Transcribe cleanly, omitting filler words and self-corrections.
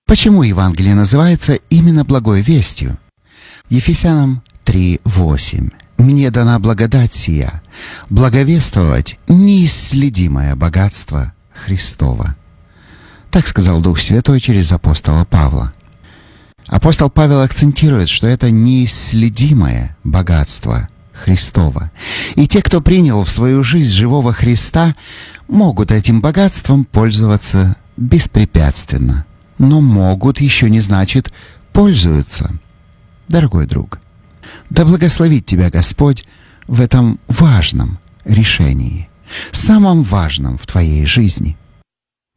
Почему Евангелие называется именно благой вестью? Ефесянам 3:8. «Мне дана благодать сия, благовествовать неисследимое богатство Христова». Так сказал Дух Святой через апостола Павла. Апостол Павел акцентирует, что это неисследимое богатство Христова. И те, кто принял в свою жизнь живого Христа, могут этим богатством пользоваться беспрепятственно. Но могут еще не значит пользуются. Дорогой друг, да благословит тебя Господь в этом важном решении, самом важном в твоей жизни.